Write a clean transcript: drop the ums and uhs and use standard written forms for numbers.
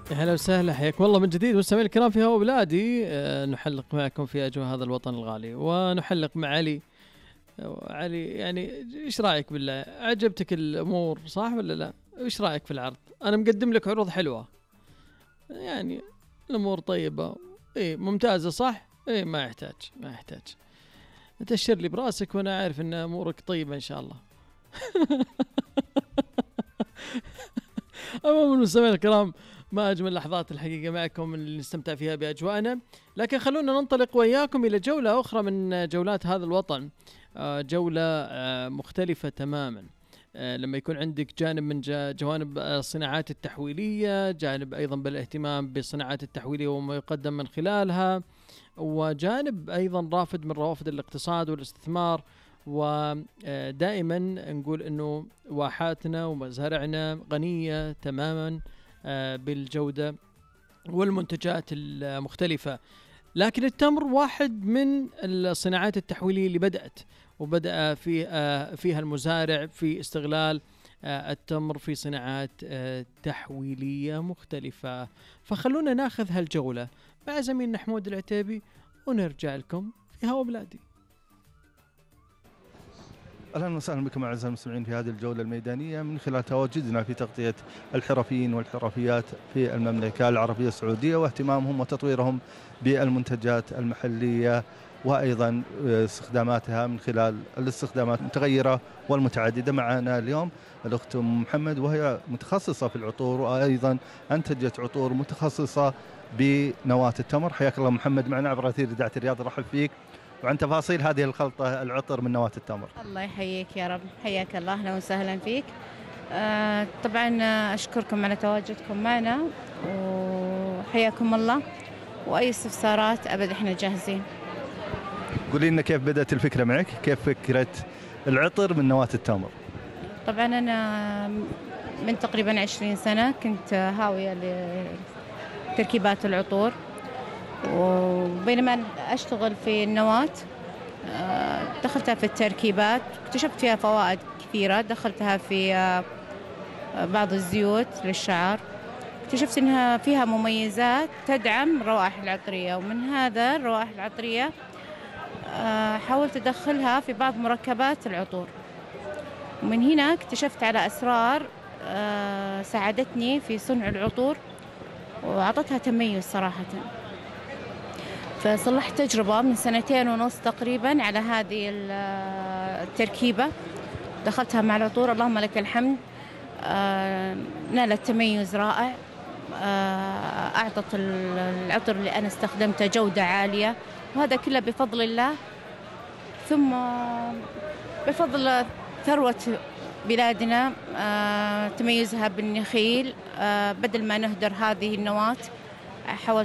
يا هلا وسهلا، حياكم الله من جديد مستمعينا الكرام في هوا بلادي. نحلق معكم في أجواء هذا الوطن الغالي، ونحلق مع علي. علي، يعني ايش رايك بالله؟ عجبتك الامور صح ولا لا؟ ايش رايك في العرض؟ انا مقدم لك عروض حلوه، يعني الامور طيبه. ايه ممتازه صح؟ ايه ما يحتاج تأشر لي براسك وانا عارف ان امورك طيبه ان شاء الله. عموما المستمعين الكرام، ما أجمل لحظات الحقيقة معكم اللي نستمتع فيها بأجواءنا. لكن خلونا ننطلق وإياكم إلى جولة أخرى من جولات هذا الوطن. جولة مختلفة تماما. لما يكون عندك جانب من جوانب الصناعات التحويلية، جانب أيضا بالاهتمام بالصناعات التحويلية وما يقدم من خلالها، وجانب أيضا رافد من روافد الاقتصاد والاستثمار. ودائما نقول أنه واحاتنا ومزارعنا غنية تماما بالجودة والمنتجات المختلفة. لكن التمر واحد من الصناعات التحويلية اللي بدأ فيها المزارع في استغلال التمر في صناعات تحويلية مختلفة. فخلونا ناخذ هالجولة مع زميلنا حمود العتيبي ونرجع لكم في هوا بلادي. اهلا وسهلا بكم اعزائي المستمعين في هذه الجوله الميدانيه من خلال تواجدنا في تغطيه الحرفيين والحرفيات في المملكه العربيه السعوديه واهتمامهم وتطويرهم بالمنتجات المحليه وايضا استخداماتها من خلال الاستخدامات المتغيره والمتعدده. معنا اليوم الاخت محمد وهي متخصصه في العطور وايضا انتجت عطور متخصصه بنواه التمر. حياك الله محمد معنا عبر اثير اذاعه الرياض، رحب فيك وعن تفاصيل هذه الخلطة العطر من نواة التمر. الله يحييك يا رب، حياك الله، أهلا وسهلا فيك. طبعا أشكركم على تواجدكم معنا وحياكم الله، وأي استفسارات أبد إحنا جاهزين. قولي لنا كيف بدأت الفكرة معك؟ كيف فكرة العطر من نواة التمر؟ طبعا أنا من تقريبا 20 سنة كنت هاوية لتركيبات العطور، وبينما أشتغل في النواة دخلتها في التركيبات، اكتشفت فيها فوائد كثيرة. دخلتها في بعض الزيوت للشعر، اكتشفت أنها فيها مميزات تدعم الروائح العطرية، ومن هذا الروائح العطرية حاولت أدخلها في بعض مركبات العطور، ومن هنا اكتشفت على أسرار ساعدتني في صنع العطور وأعطتها تميز صراحةً. فصلحت تجربة من 2.5 سنين تقريبا على هذه التركيبة، دخلتها مع العطور، اللهم لك الحمد، نالت تميز رائع. أعطت العطر اللي أنا استخدمته جودة عالية، وهذا كله بفضل الله، ثم بفضل ثروة بلادنا، تميزها بالنخيل. بدل ما نهدر هذه النواة حاولت